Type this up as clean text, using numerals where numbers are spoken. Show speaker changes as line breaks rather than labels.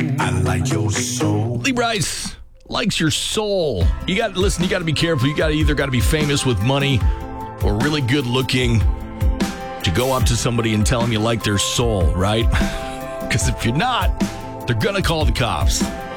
I like your soul.
Lee Brice likes your soul. You got to be careful. You either got to be famous with money or really good looking to go up to somebody and tell them you like their soul, right? Because if you're not, they're going to call the cops.